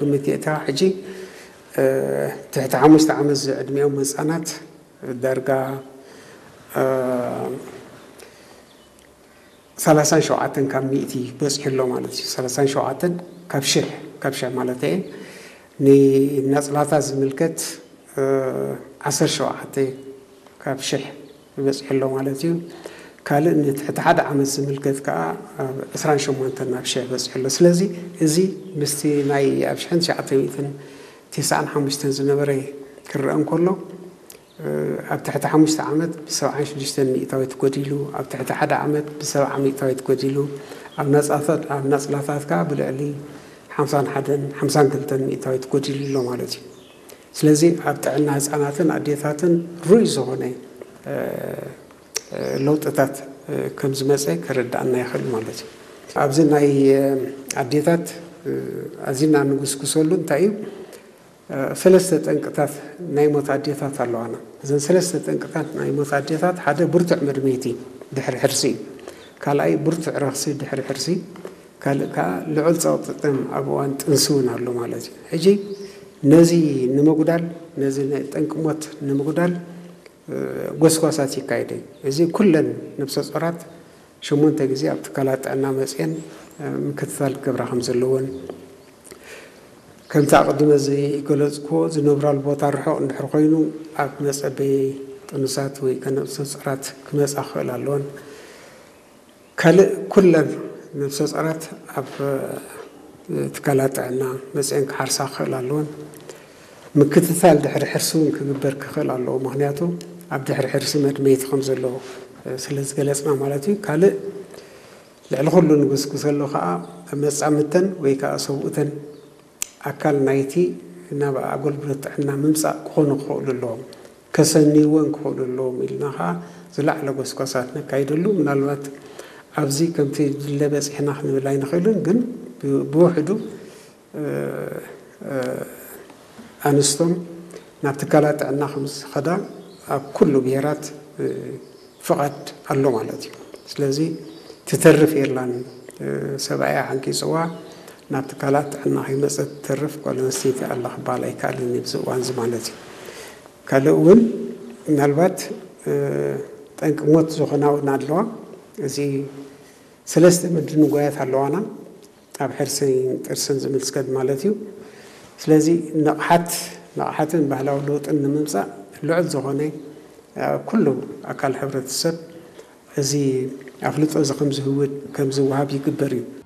قمتي تا حجي تحت 5 عام ዕድሜኦም ህፃናት ዳርጋ 37 ካብ 100 በጽሕሎ ማለት እዩ 37 ካብ ሽሕ ማለት እዩ ንነጽላታ ዝምልከት 17 ካብ ሽሕ በጽሕሎ ማለት እዩ ካልእ ንትሕቲ 1 ዓመት ዝምልከት ከዓ 28 ናብ ሽሕ በጽሕሎ ስለዚ እዚ ምስቲ ናይ ኣብ 1995 ዝነበረ ክረአ እንከሎ ኣብ ትሕቲ 5 ዓመት ብ76 ሚእታዊት ጎዲሉ ኣብ ትሕቲ 1 ዓመት ብ70 ሚእታዊት ጎዲሉ ኣብ ነጽላታት ከዓ ብልዕሊ 52 ሚእታዊት ጎዲሉ ማለት እዩ ስለዚ ኣብ ጥዕና ህፃናትን ኣዴታትን ሩይ ዝኾነ ለውጥታት ከም ዝመፀ ክርዳእና ይኽእል ማለት እዩ ኣብዚ ናይ ኣዴታት ኣዚና ንጉስኩሰሉ እንታይ እዩ ثلاثه ጠንቅታት ናይ ሞት ኣዴታት ኣለዋና እዘን ثلاثه ጠንቅታት ናይ ሞት ኣዴታት ሓደ ብርቱዕ መድመይቲ ድሕሪ ሕርሲ ካልኣይ ብርቱዕ ረኽሲ ድሕሪ ሕርሲ ካልእ ከዓ ልዑል ፀውጥጥም ኣብ እዋን ጥንሲ እውን ኣሎ ማለት እዩ ሕጂ ነዚ ንምጉዳል ነዚ ጠንቂ ሞት ንምጉዳል ጎስጓሳት ይካየድ እዚ ኩለን ነፍሰ ጾራት 8 ግዜ ኣብ ትካላት ጥዕና መጽአን ምክትታል ክብራ ከም ዘለዎን ከምታ ቅድመ ዝገለጽኮ ዝነብራሉ ቦታ ርሑቕ እንድሕር ኮይኑ ኣብ መጸበይ ጥንሳት ወይ ከነፍሰ ጾራት ክመጻ ክእል ኣለዎን ካልእ ኩለን ነፍሰ ጾራት ኣብ ትካላት ጥዕና መጽአን ክሓርሳ ክእል ኣለዎን ምክትታል ድሕሪ ሕርሲ እውን ክግበር ክእል ኣለዎ ምክንያቱ ኣብ ድሕሪ ሕርሲ መድመይቲ ከም ዘለዎ ስለዝገለጽና ማለት እዩ ካልእ ልዕሊ ኩሉ ንጉስኩሰሉ ከዓ መጻምተን ወይ ከዓ ሰብኡተን ኣካል ናይቲ ናብ ኣገልግሎት ጥዕና ምምጻእ ክኾኑ ክኽእሉ ኣለዎም ከሰኒዎን ክኽእሉ ኣለዎም ኢልና ከዓ ዝለዓለ ጎስጓሳት ነካይደሉ ምናልባት ኣብዚ ከምቲ ለበጽሕና ክንብል ኣይንኽእልን ግን ብውሕዱ ኣንስቶም ናብ ትካላት ጥዕና ከም ዝኸዳ ኣብ ኩሉ ብሄራት ፍቓድ ኣሎ ማለት እዩ ስለዚ ትተርፍ የላን ሰብኣያ ሓንቂፅዋ ናብ ትካላት ጥዕና ከይመፀት ትተርፍ ጓል ኣንስተይቲ ኣላ ክበሃል ኣይከኣልን ኣብዚ እዋን ማለት እዩ ካልእ እውን ምናልባት ጠንቂ ሞት ዝኾና እውን ኣለዋ እዚ 3 ምድን ጓያት ኣለዋና ኣብ ሕርስን ጥርስን ዝምልከት ማለት እዩ ስለዚ ንቕሓትን ባህላዊ ለውጥን ንምምጻእ ልዑል ዝኾነ ኩሉ ኣካል ሕብረተሰብ እዚ ኣፍልጦ ከም ዝውሃብ ይግበር እዩ